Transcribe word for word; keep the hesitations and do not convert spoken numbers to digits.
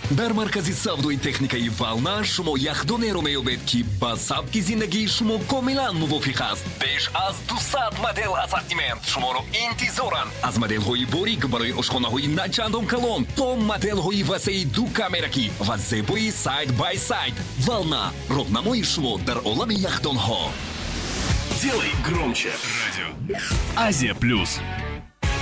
дар маркази савдои техникаи Вална шумо яхдонеро меёбед ки ба сабки зиндагии шумо комилан мувофиқ аст. беш аз дусад модел ассортимент шуморо интизоранд. аз моделҳои борик барои ошхонаҳои начандон калон то моделҳои васеи ду камераки ва зебои сайд бай сайд. Вална роҳнамои шумо дар олами яхдонҳо. Делай громче. Радио Азия Плюс.